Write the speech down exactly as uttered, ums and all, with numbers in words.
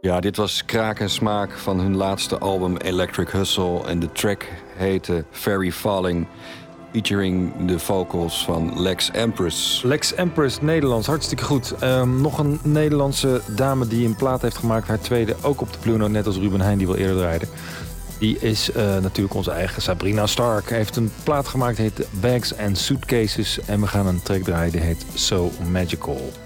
Ja, dit was kraak en smaak van hun laatste album Electric Hustle. En de track heette Fairy Falling, featuring de vocals van Lex Empress. Lex Empress, Nederlands, hartstikke goed. Um, nog een Nederlandse dame die een plaat heeft gemaakt. Haar tweede, ook op de Blue Note, net als Ruben Heijn, die wel eerder draaide. Die is uh, natuurlijk onze eigen Sabrina Stark. Hij heeft een plaat gemaakt, die heet Bags and Suitcases. En we gaan een track draaien, die heet So Magical.